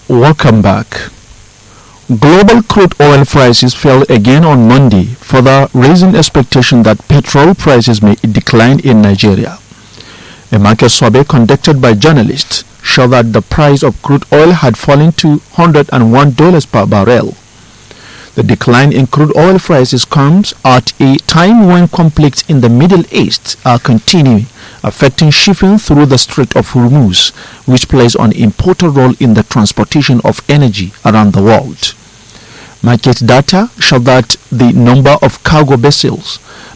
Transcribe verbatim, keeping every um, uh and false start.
Welcome back. Global crude oil prices fell again on Monday, further raising expectation that petrol prices may decline in Nigeria. A market survey conducted by journalists showed that the price of crude oil had fallen to one hundred one dollars per barrel. The decline in crude oil prices comes at a time when conflicts in the Middle East are continuing, affecting shipping through the Strait of Hormuz, which plays an important role in the transportation of energy around the world. Market data show that the number of cargo vessels